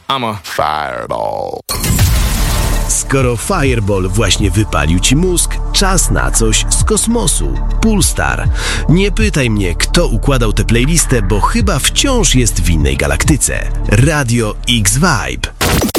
I'm a fireball. Skoro Fireball właśnie wypalił ci mózg, czas na coś z kosmosu. Pulstar. Nie pytaj mnie, kto układał tę playlistę, bo chyba wciąż jest w innej galaktyce. Radio X-Vibe.